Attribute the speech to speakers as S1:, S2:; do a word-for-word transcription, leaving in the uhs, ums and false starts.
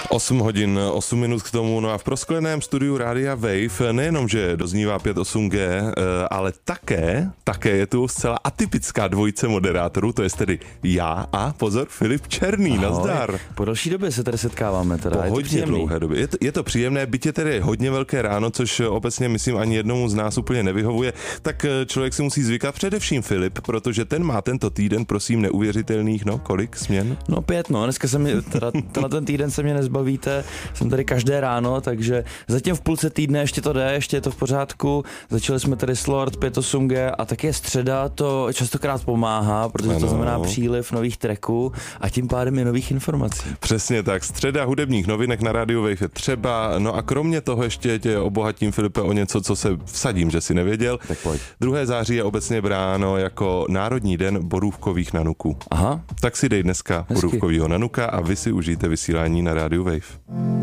S1: osm hodin, osm minut k tomu, no a v proskleném studiu Rádia Wave nejenom, že doznívá pět osm G, ale také, také je tu zcela atypická dvojice moderátorů, to je tedy já a pozor, Filip Černý, ahoj. Nazdar.
S2: Po další době se tady setkáváme teda.
S1: Po hodně dlouhé době. Je to, je to příjemné, byť je tedy hodně velké ráno, což obecně myslím ani jednomu z nás úplně nevyhovuje, tak člověk si musí zvykat, především Filip, protože ten má tento týden, prosím, neuvěřitelných, no kolik směn?
S2: No pět, no, dneska se mi, teda tenhle ten týden se mě nezbavíte, jsem tady každé ráno, takže zatím v půlce týdne ještě to jde, ještě je to v pořádku, začali jsme tady s Lord pět osm G a taky je středa, to častokrát pomáhá, protože ano. To znamená příliv nových tracků a tím pádem i nových informací.
S1: Přesně tak, středa hudebních novinek na rádiu Wave je třeba, no a kromě toho ještě tě obohatím, Filipe, o něco, co se vsadím, že si nevěděl.
S2: Tak pojď.
S1: druhé září je obecně bráno jako Národní den borůvkových nanuků.
S2: Aha.
S1: Tak si dej dneska
S2: Hezky.
S1: borůvkovýho nanuka a vy si užijte vysílání na rádiu Wave.